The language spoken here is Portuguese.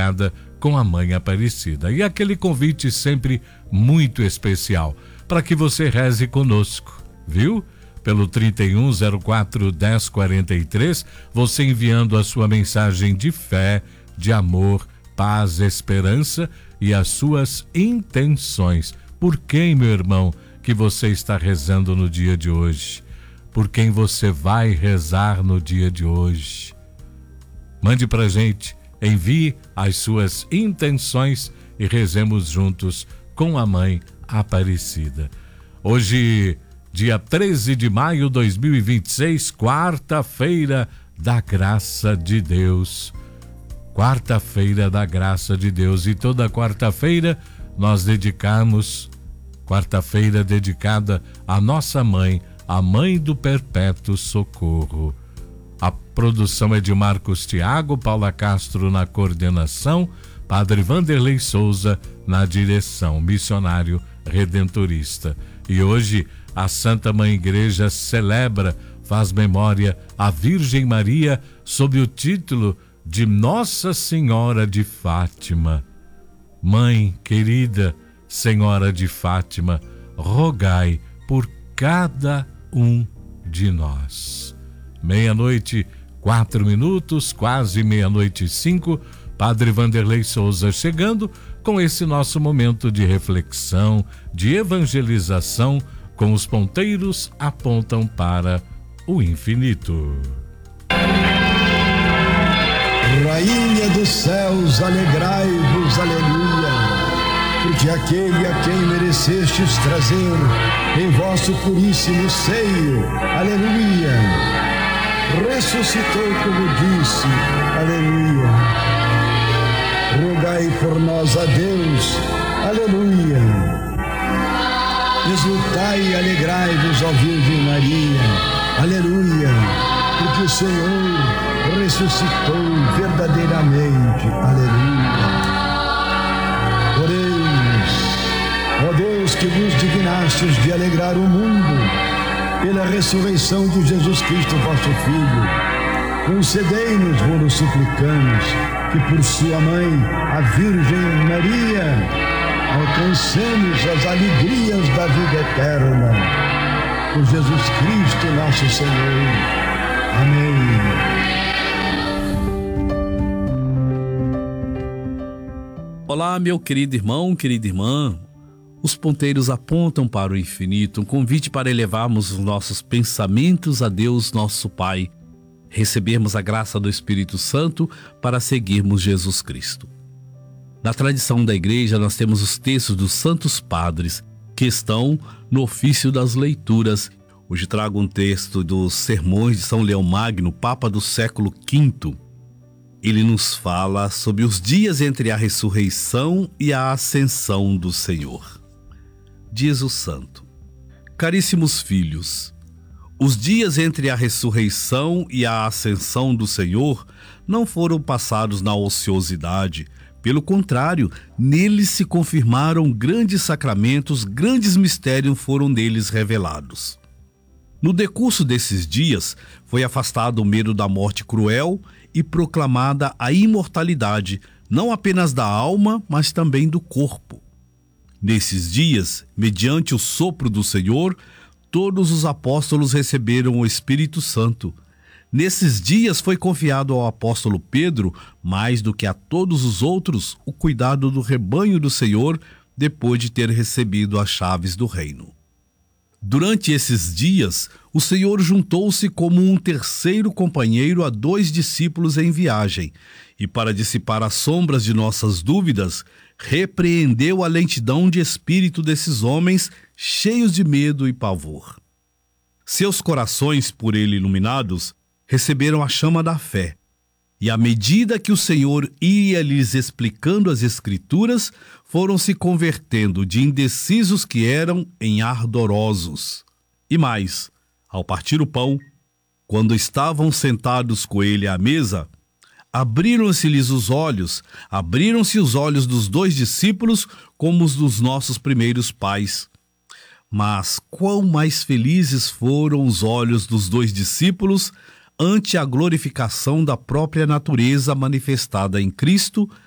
dedicada com a Mãe Aparecida. E aquele convite sempre muito especial para que você reze conosco, viu? Pelo 3104-1043, você enviando a sua mensagem de fé, de amor, paz, esperança e as suas intenções. Por quem, meu irmão, que você está rezando no dia de hoje? Por quem você vai rezar no dia de hoje? Mande pra gente, envie as suas intenções e rezemos juntos com a Mãe Aparecida. Hoje, dia 13 de maio de 2026, quarta-feira da Graça de Deus. Quarta-feira da Graça de Deus. E toda quarta-feira nós dedicamos, quarta-feira dedicada à nossa mãe, a Mãe do Perpétuo Socorro. A produção é de Marcos Thiago, Paula Castro na coordenação, Padre Vanderlei Souza na direção, missionário redentorista. E hoje a Santa Mãe Igreja celebra, faz memória à Virgem Maria sob o título de Nossa Senhora de Fátima. Mãe querida, Senhora de Fátima, rogai por cada um de nós. 00:04, quase 00:05, Padre Vanderlei Souza chegando com esse nosso momento de reflexão, de evangelização, com os ponteiros apontam para o infinito. Rainha dos céus, alegrai-vos, aleluia, porque aquele a quem merecestes trazer em vosso puríssimo seio, aleluia, ressuscitou como disse, aleluia. Rogai por nós a Deus, aleluia. Exultai e alegrai-vos, ó Virgem Maria, aleluia, porque o Senhor ressuscitou verdadeiramente, aleluia. Oremos, ó Deus, que vos dignastes de alegrar o mundo pela ressurreição de Jesus Cristo, vosso Filho. Concedei-nos, vos suplicamos, que por sua mãe, a Virgem Maria, alcancemos as alegrias da vida eterna. Por Jesus Cristo, nosso Senhor. Amém. Olá, meu querido irmão, querida irmã. Os ponteiros apontam para o infinito, um convite para elevarmos os nossos pensamentos a Deus, nosso Pai, recebermos a graça do Espírito Santo para seguirmos Jesus Cristo. Na tradição da igreja, nós temos os textos dos Santos Padres, que estão no ofício das leituras. Hoje trago um texto dos Sermões de São Leão Magno, Papa do século V. Ele nos fala sobre os dias entre a ressurreição e a ascensão do Senhor. Diz o santo: caríssimos filhos, os dias entre a ressurreição e a ascensão do Senhor não foram passados na ociosidade. Pelo contrário, neles se confirmaram grandes sacramentos, grandes mistérios foram neles revelados. No decurso desses dias, foi afastado o medo da morte cruel e proclamada a imortalidade, não apenas da alma, mas também do corpo. Nesses dias, mediante o sopro do Senhor, todos os apóstolos receberam o Espírito Santo. Nesses dias foi confiado ao apóstolo Pedro, mais do que a todos os outros, o cuidado do rebanho do Senhor, depois de ter recebido as chaves do reino. Durante esses dias, o Senhor juntou-se como um terceiro companheiro a 2 discípulos em viagem, e para dissipar as sombras de nossas dúvidas, repreendeu a lentidão de espírito desses homens cheios de medo e pavor. Seus corações, por ele iluminados, receberam a chama da fé, e à medida que o Senhor ia lhes explicando as Escrituras, foram se convertendo de indecisos que eram em ardorosos. E mais, ao partir o pão, quando estavam sentados com ele à mesa, abriram-se-lhes os olhos, abriram-se os olhos dos 2 discípulos como os dos nossos primeiros pais. Mas quão mais felizes foram os olhos dos 2 discípulos ante a glorificação da própria natureza manifestada em Cristo,